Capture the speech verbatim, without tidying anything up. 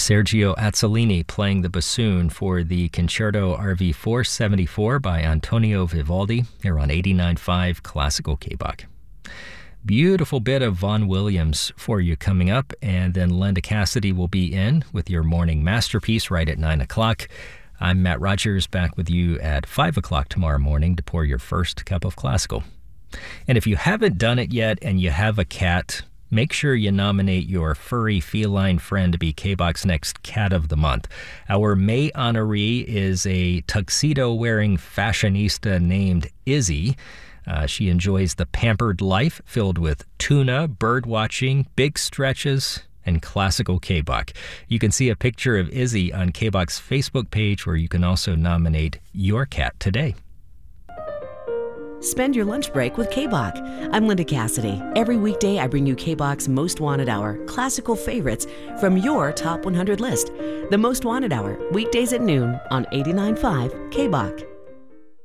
Sergio Azzolini playing the bassoon for the Concerto R V four seventy-four by Antonio Vivaldi here on eighty-nine point five Classical K-Bach. Beautiful bit of Vaughan Williams for you coming up, and then Linda Cassidy will be in with your morning masterpiece right at nine o'clock. I'm Matt Rogers, back with you at five o'clock tomorrow morning to pour your first cup of classical. And if you haven't done it yet and you have a cat, make sure you nominate your furry feline friend to be K-Bach's next Cat of the Month. Our May honoree is a tuxedo-wearing fashionista named Izzy. Uh, she enjoys the pampered life filled with tuna, bird watching, big stretches, and classical K-Bach. You can see a picture of Izzy on K-Bach's Facebook page, where you can also nominate your cat today. Spend your lunch break with K-Bach. I'm Linda Cassidy. Every weekday, I bring you K-Bach's Most Wanted Hour, classical favorites from your Top one hundred list. The Most Wanted Hour, weekdays at noon on eighty-nine point five K-Bach.